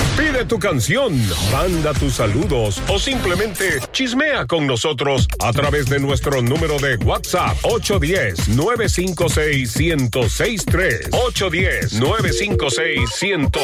Pide tu canción, manda tus saludos o simplemente chismea con nosotros a través de nuestro número de WhatsApp 810-956-1063. 810-956-1063.